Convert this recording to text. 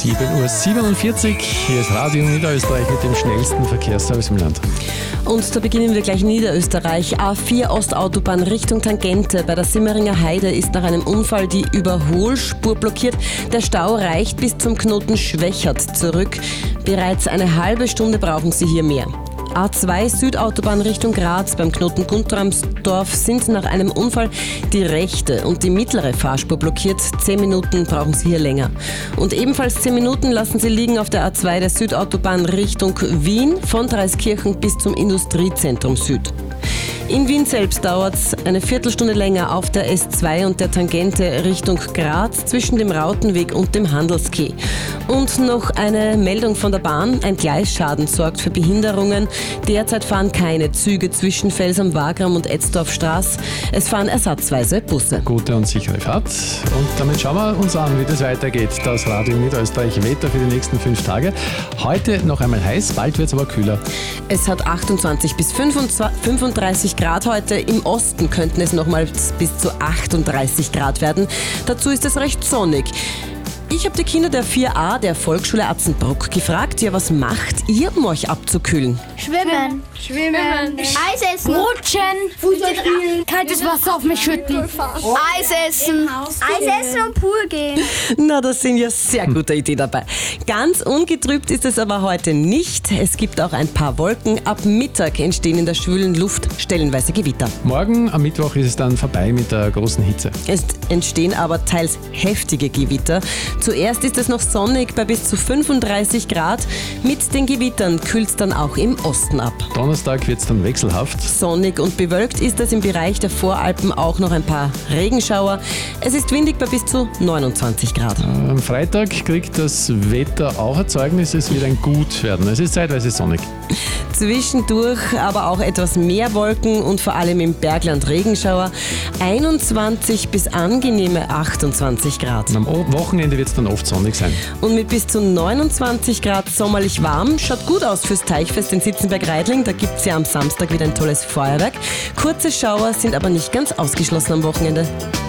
7:47 Uhr. Hier ist Radio Niederösterreich mit dem schnellsten Verkehrsservice im Land. Und da beginnen wir gleich in Niederösterreich. A4 Ostautobahn Richtung Tangente. Bei der Simmeringer Heide ist nach einem Unfall die Überholspur blockiert. Der Stau reicht bis zum Knoten Schwächert zurück. Bereits eine halbe Stunde brauchen Sie hier mehr. A2 Südautobahn Richtung Graz beim Knoten Guntramsdorf sind nach einem Unfall die rechte und die mittlere Fahrspur blockiert. 10 Minuten brauchen Sie hier länger. Und ebenfalls 10 Minuten lassen Sie liegen auf der A2 der Südautobahn Richtung Wien von Dreiskirchen bis zum Industriezentrum Süd. In Wien selbst dauert es eine Viertelstunde länger auf der S2 und der Tangente Richtung Graz zwischen dem Rautenweg und dem Handelsquai. Und noch eine Meldung von der Bahn. Ein Gleisschaden sorgt für Behinderungen. Derzeit fahren keine Züge zwischen Fels am Wagram und Etzdorfstraße. Es fahren ersatzweise Busse. Gute und sichere Fahrt. Und damit schauen wir uns an, wie das weitergeht. Das Radio Niederösterreich Wetter für die nächsten 5 Tage. Heute noch einmal heiß, bald wird es aber kühler. Es hat 28 bis 35 Grad heute. Im Osten könnten es nochmal bis zu 38 Grad werden. Dazu ist es recht sonnig. Ich habe die Kinder der 4a der Volksschule Atzenbruck gefragt, ja, was macht ihr, um euch abzukühlen? Schwimmen. Eis essen. Rutschen. Fußball spielen. Kaltes Wasser auf mich schütten. Eis essen. Eis essen und Pool gehen. Na, das sind ja sehr gute Ideen dabei. Ganz ungetrübt ist es aber heute nicht. Es gibt auch ein paar Wolken. Ab Mittag entstehen in der schwülen Luft stellenweise Gewitter. Morgen am Mittwoch ist es dann vorbei mit der großen Hitze. Es entstehen aber teils heftige Gewitter. Zuerst ist es noch sonnig bei bis zu 35 Grad. Mit den Gewittern kühlt es dann auch im Osten ab. Donnerstag wird es dann wechselhaft. Sonnig und bewölkt ist es im Bereich der Voralpen, auch noch ein paar Regenschauer. Es ist windig bei bis zu 29 Grad. Am Freitag kriegt das Wetter auch ein Zeugnis, es wird ein Gut werden. Es ist zeitweise sonnig. Zwischendurch aber auch etwas mehr Wolken und vor allem im Bergland Regenschauer. 21 bis angenehme 28 Grad. Und am Wochenende wird es dann oft sonnig sein. Und mit bis zu 29 Grad sommerlich warm. Schaut gut aus fürs Teichfest in Sitzenberg-Reidling. Da gibt es ja am Samstag wieder ein tolles Feuerwerk. Kurze Schauer sind aber nicht ganz ausgeschlossen am Wochenende.